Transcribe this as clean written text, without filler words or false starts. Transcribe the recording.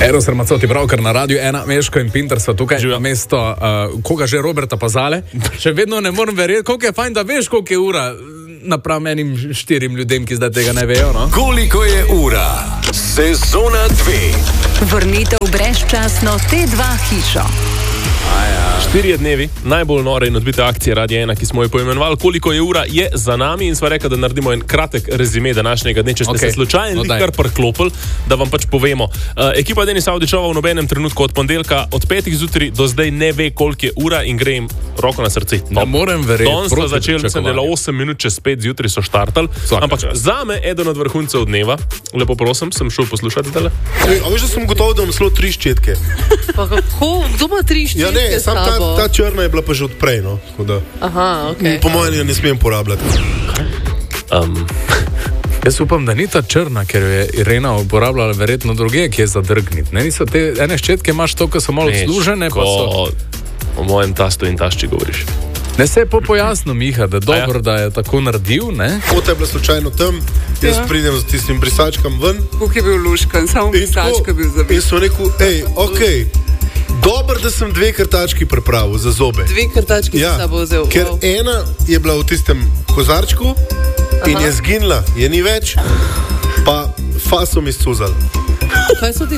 Eros Ramacoti, pravkar na Radiu 1, Meško in Pinter so tukaj na mesto, koga že, Roberta Pazale. Še vedno ne morem verjeti, koliko je fajn, da veš, koliko je ura napram enim 4 ljudem, ki zdaj tega ne vejo, no? Koliko je ura? Sezona 2. Vrnitev brezčasno T2 hišo. 4 dnevi, najbolj nore in odbite akcije Radia 1, ki smo jo poimenovali Koliko je ura, je za nami in sva rekla, da naredimo en kratek rezime današnjega dne, če ste se slučajno kar priklopili, da vam pač povemo. Ekipa Denis Avdićova v nobenem trenutku od ponedeljka od 5 zjutraj do zdaj ne ve, koliko je ura in gre jim roko na srce. Ne morem verjeti. Danes smo začeli, mislim, da 8 minut čez 5 zjutraj so štartali, ampak zame eden od vrhuncev dneva, lepo prosim, sem šel poslušati tale. A veš, da sem gotov, da imam zelo 3 ščetke. Pa kako? Kdo ima 3 ščetke? Ja ne, sam ta črna je bila pa že odprej, no. Aha, okej. Po mojem jo ne smem porabljati. Jaz upam, da ni ta črna, ker jo je Irena uporabljala verjetno druge, ki je zadrgniti. Ne, niso te ene ščetke, imaš to, ko so malo odslužene, pa so... O mojem tastu in tašči govoriš. Ne se je pojasnil, Miha, da je dobro, da je tako naredil, ne? Fota je bila slučajno tam, jaz pridem z tistim brisačkam ven. Kuk je bil luškan, samo brisačka je bil zavit. In sem rekel, okej, dobro, da sem 2 krtački pripravil za zobe. 2 krtački si sabo vzel. Ker ena je bila v tistem kozarčku in je zginila, je ni več, pa faso mi scuzal. Kaj so ti